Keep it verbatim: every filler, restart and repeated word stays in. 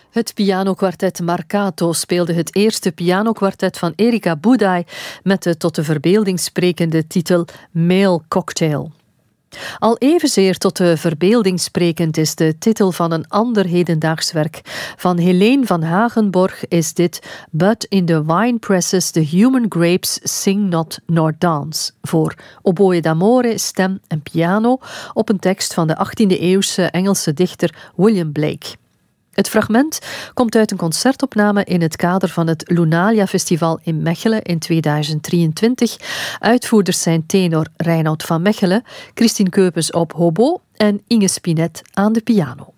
Het pianokwartet Marcato speelde het eerste pianokwartet van Erika Budai met de tot de verbeelding sprekende titel Male Cocktail. Al evenzeer tot de verbeelding sprekend is de titel van een ander hedendaags werk. Van Helene van Hagenborg is dit But in the wine presses the human grapes sing not nor dance. Voor oboe d'amore, stem en piano op een tekst van de achttiende-eeuwse Engelse dichter William Blake. Het fragment komt uit een concertopname in het kader van het Lunalia Festival in Mechelen in tweeduizend drieëntwintig. Uitvoerders zijn tenor Reinoud van Mechelen, Christine Keupens op hobo en Inge Spinet aan de piano.